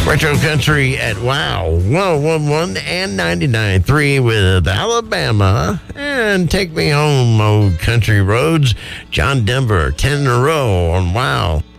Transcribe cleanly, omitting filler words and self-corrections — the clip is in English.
Retro Country at WOW 101.1 and 99.3 with Alabama. And Take Me Home, Old Country Roads. John Denver, 10 in a row on WOW.